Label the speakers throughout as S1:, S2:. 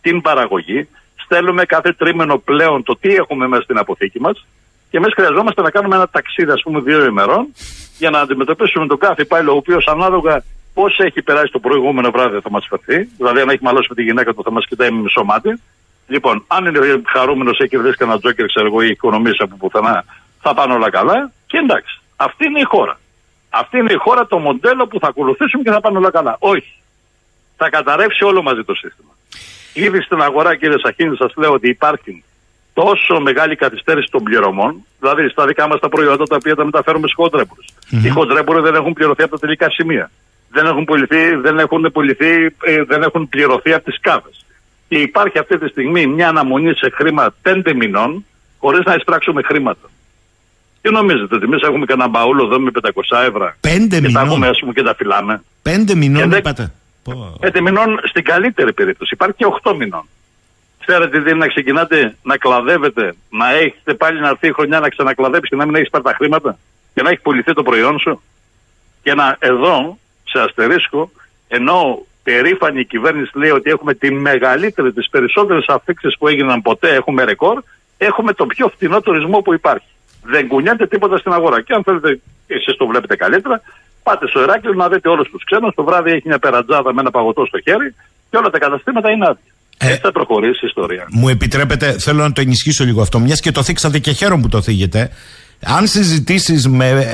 S1: στην παραγωγή. Στέλνουμε κάθε τρίμηνο πλέον το τι έχουμε μέσα στην αποθήκη μας. Και εμείς χρειαζόμαστε να κάνουμε ένα ταξίδι, ας πούμε, 2 ημερών, για να αντιμετωπίσουμε τον κάθε υπάλληλο, ο οποίος ανάλογα πώς έχει περάσει το προηγούμενο βράδυ θα μας φερθεί. Δηλαδή, αν έχει μαλώσει με τη γυναίκα του, θα μας κοιτάει με μισό μάτι. Λοιπόν, αν είναι χαρούμενος, έχει κερδίσει κανένα τζόκερ, ξέρω εγώ, ή οικονομίες από πουθενά, θα πάνε όλα καλά. Και εντάξει, αυτή είναι η χώρα. Αυτή είναι η χώρα, το μοντέλο που θα ακολουθήσουμε και θα πάνε όλα καλά. Όχι. Θα καταρρεύσει όλο μαζί το σύστημα. Ήδη στην αγορά, κύριε Σαχίνη, σας λέω ότι υπάρχει τόσο μεγάλη καθυστέρηση των πληρωμών, δηλαδή στα δικά μας τα προϊόντα τα οποία τα μεταφέρουμε στους χοντρέμπορες. Οι χοντρέμπορες δεν έχουν πληρωθεί από τα τελικά σημεία. Δεν έχουν πληρωθεί από τις κάβες. Και υπάρχει αυτή τη στιγμή μια αναμονή σε χρήμα 5 μηνών, χωρίς να εισπράξουμε χρήματα. Τι νομίζετε, ότι εμείς έχουμε κανένα μπαούλο εδώ με 500 ευρώ.
S2: 5 μηνών.
S1: Τα έχουμε, ας πούμε, και τα φυλάμε.
S2: 5 μηνών είπατε.
S1: 5 μηνών στην καλύτερη περίπτωση. Υπάρχει και 8 μηνών. Ξέρετε τι είναι να ξεκινάτε να κλαδεύετε, να έχετε πάλι να έρθει η χρονιά να ξανακλαδέψει και να μην έχεις πάρει τα χρήματα και να έχει πουληθεί το προϊόν σου. Και να εδώ, σε αστερίσκο, ενώ περήφανη η κυβέρνηση λέει ότι έχουμε τη μεγαλύτερη, τις περισσότερες αφήξεις που έγιναν ποτέ, έχουμε ρεκόρ, έχουμε το πιο φθηνό τουρισμό που υπάρχει. Δεν κουνιάται τίποτα στην αγορά. Και αν θέλετε, εσείς το βλέπετε καλύτερα, πάτε στο Ηράκλειο να δείτε όλους τους ξένους. Το βράδυ έχει μια περατζάδα με ένα παγωτό στο χέρι και όλα τα καταστήματα είναι άδεια. Έτσι θα προχωρήσει η ιστορία.
S2: Μου επιτρέπετε, θέλω να το ενισχύσω λίγο αυτό, μιας και το θίξατε και χαίρομαι που το θίγετε. Αν συζητήσεις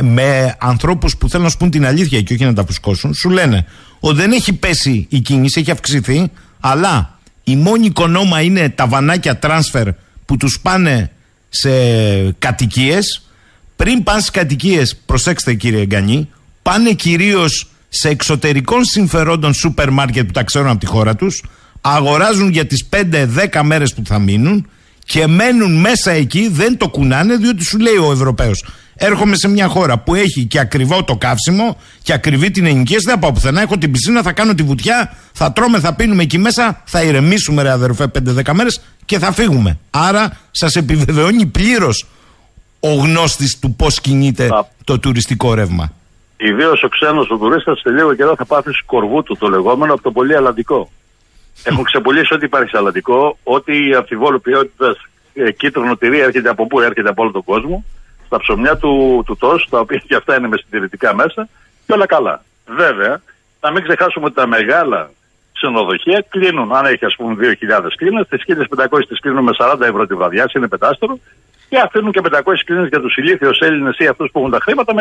S2: με ανθρώπους που θέλουν να σου πούν την αλήθεια και όχι να τα φουσκώσουν, σου λένε ότι δεν έχει πέσει η κίνηση, έχει αυξηθεί, αλλά η μόνη οικονόμα είναι τα βανάκια transfer που τους πάνε σε κατοικίες. Πριν πάνε στις κατοικίες, προσέξτε κύριε Γκανή, πάνε κυρίως σε εξωτερικών συμφερόντων σούπερ μάρκετ που τα ξέρουν από τη χώρα τους, αγοράζουν για τις 5-10 μέρες που θα μείνουν και μένουν μέσα εκεί, δεν το κουνάνε, διότι σου λέει ο Ευρωπαίος, έρχομαι σε μια χώρα που έχει και ακριβό το καύσιμο και ακριβή την ενοικίαση, δεν πάω πουθενά, έχω την πισίνα, θα κάνω τη βουτιά, θα τρώμε, θα πίνουμε εκεί μέσα, θα ηρεμήσουμε ρε αδερφέ 5-10 μέρες και θα φύγουμε. Άρα σας επιβεβαιώνει πλήρως ο γνώστης του πώς κινείται το τουριστικό ρεύμα.
S1: Ιδίως ο ξένος ο τουρίστας σε λίγο καιρό θα πάθει σκορβού του το λεγόμενο από το πολύ αλλαντικό. Έχουν ξεπουλήσει ό,τι υπάρχει σε αλλαντικό, ό,τι αμφιβόλου ποιότητας κίτρινο τυρί έρχεται από πού, έρχεται από όλο τον κόσμο, στα ψωμιά του τόσου, τα οποία και αυτά είναι με συντηρητικά μέσα, και όλα καλά. Βέβαια, να μην ξεχάσουμε ότι τα μεγάλα ξενοδοχεία κλείνουν. Αν έχει, ας πούμε, 2.000 κλίνες, τις 1.500 τις κλείνουν με 40 ευρώ τη βραδιά, είναι πεντάστερο, και αφήνουν και 500 κλίνες για τους ηλίθιους Έλληνες ή αυτούς που έχουν τα χρήματα με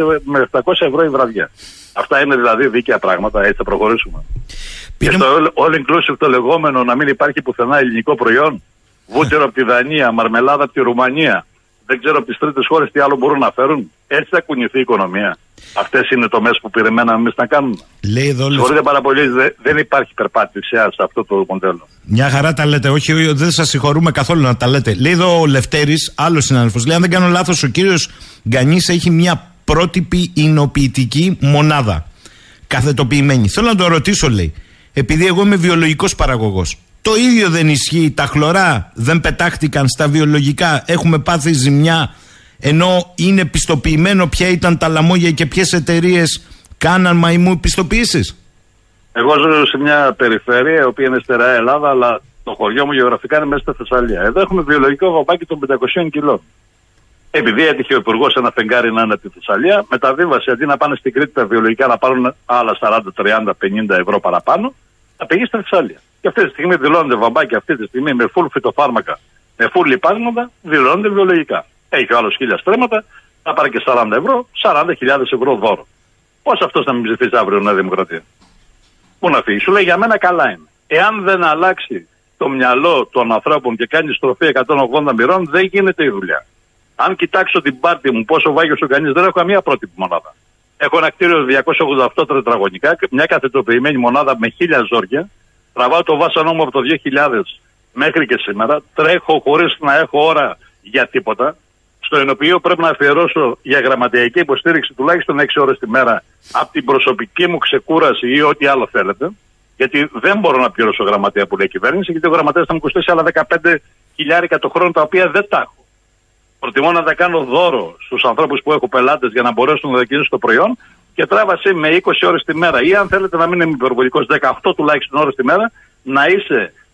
S1: 700 ευρώ η βραδιά. Αυτά είναι δηλαδή δίκαια πράγματα, έτσι θα προχωρήσουμε. Και στο all inclusive το λεγόμενο να μην υπάρχει πουθενά ελληνικό προϊόν, βούτυρο από τη Δανία, μαρμελάδα από τη Ρουμανία, δεν ξέρω από τις τρίτες χώρες τι άλλο μπορούν να φέρουν. Έτσι θα κουνηθεί η οικονομία. Αυτές είναι το μέσο που περιμέναμε εμείς να κάνουμε. Συγχωρείτε πάρα πολύ, δεν υπάρχει περπάτηση σε αυτό το μοντέλο.
S2: Μια χαρά τα λέτε, όχι, δεν σας συγχωρούμε καθόλου να τα λέτε. Λέει εδώ ο Λευτέρης, άλλος συνάδελφος, λέει αν δεν κάνω λάθος, ο κύριος Γκανής έχει μια πρότυπη εινοποιητική μονάδα. Καθετοποιημένη. Θέλω να το ρωτήσω, λέει, επειδή εγώ είμαι βιολογικός παραγωγός. Το ίδιο δεν ισχύει, τα χλωρά δεν πετάχτηκαν στα βιολογικά, έχουμε πάθει ζημιά, ενώ είναι πιστοποιημένο ποια ήταν τα λαμόγια και ποιες εταιρείες κάναν μαϊμού πιστοποιήσεις. Εγώ
S1: ζω σε μια περιφέρεια, η οποία είναι στερεά Ελλάδα, αλλά το χωριό μου γεωγραφικά είναι μέσα στη Θεσσαλία. Εδώ έχουμε βιολογικό βαμπάκι των 500 κιλών. Επειδή έτυχε ο υπουργός ένα φεγγάρι να είναι από τη Θεσσαλία, μεταβίβασε αντί να πάνε στην Κρήτη τα βιολογικά να πάρουν άλλα 40, 30, 50 ευρώ παραπάνω, να πήγε στη Θεσσαλία. Και αυτή τη στιγμή δηλώνονται βαμπάκια, αυτή τη στιγμή με full φυτοφάρμακα, με full λιπάσματα, δηλώνονται βιολογικά. Έχει ο άλλος 1000 στρέμματα, θα πάρει και 40 ευρώ, 40.000 ευρώ δώρο. Πώς αυτός να μην ψηφίσει αύριο Νέα Δημοκρατία? Πού να φύγει? Σου λέει για μένα καλά είναι. Εάν δεν αλλάξει το μυαλό των ανθρώπων και κάνει στροφή 180 μοιρών, δεν γίνεται η δουλειά. Αν κοιτάξω την πάρτη μου, πόσο βάγιος ο κανείς, δεν έχω καμία πρότυπη μονάδα. Έχω ένα κτίριο 288 τετραγωνικά, μια καθετοποιημένη μονάδα με 1000 ζόρια. Τραβάω το βάσανό μου από το 2000 μέχρι και σήμερα. Τρέχω χωρίς να έχω ώρα για τίποτα. Στο οποίο πρέπει να αφιερώσω για γραμματειακή υποστήριξη τουλάχιστον 6 ώρες τη μέρα από την προσωπική μου ξεκούραση ή ό,τι άλλο θέλετε. Γιατί δεν μπορώ να πληρώσω γραμματέα που λέει η κυβέρνηση, γιατί ο γραμματέας θα μου κοστίσει άλλα 15.000 το χρόνο, τα οποία δεν τα έχω. Προτιμώ να τα κάνω δώρο στους ανθρώπους που έχω πελάτες για να μπορέσουν να δοκιμάσουν το προϊόν και τράβασε με 20 ώρες τη μέρα. Ή αν θέλετε να μην είμαι υπερβολικός, 18 τουλάχιστον ώρες τη μέρα, να είσαι